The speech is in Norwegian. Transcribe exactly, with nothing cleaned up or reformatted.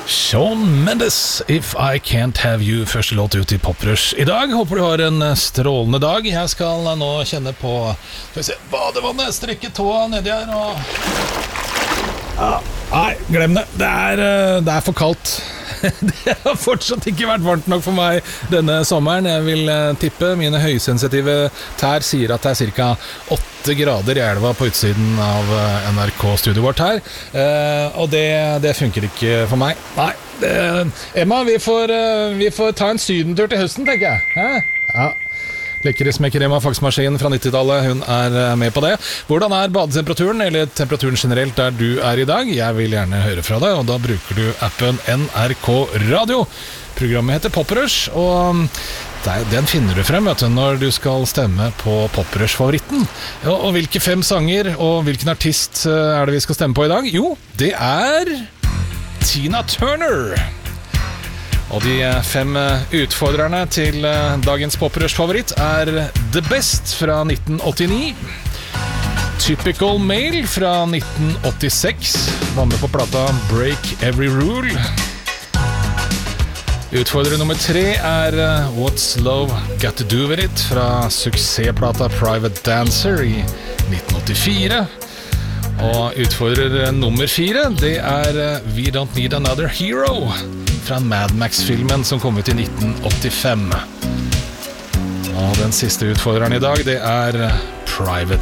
Shawn Mendes, If I Can't Have You, første låt ut i Poprush i dag. Håper du har en strålende dag. Jeg skal nå kjenne på, skal vi se, badevannet, strekke tåa nedi her og... Ja, nei, glem det. Det er, det er for kaldt. Det har fortsatt ikke vært varmt nok for meg denne sommeren. Jeg vil tippe, mine høysensitive tær sier at det er cirka åtte grader i elva på utsiden av N R K-studioet vårt her. eh, Og det, det funker ikke for meg. Nei, det, Emma, vi får, vi får ta en sydentur til høsten, tenker jeg. Hæ? Ja. Lekre smekker Emma, faksmaskinen fra nittitallet, hun er med på det. Hvordan er badetemperaturen, eller temperaturen generelt der du er i dag? Jeg vil gjerne høre fra deg, og da bruker du appen N R K Radio. Programmet heter Poprush, og den finner du frem, vet du, når du skal stemme på Poprush-favoritten. Og hvilke fem sanger og hvilken artist er det vi skal stemme på i dag? Jo, det er Tina Turner. Og de fem utfordrerne til dagens Poprush-favoritt er The Best fra nitten åttini, Typical Male fra nitten åttiseks, var med på plata Break Every Rule. Utfordrer nummer tre er What's Love Got To Do With It fra suksessplata Private Dancer i nitten åttifire. Og utfordrer nummer fire, det er We Don't Need Another Hero fra Mad Max-filmen som kom ut i nitten åttifem. Og den siste utfordreren i dag, det er Private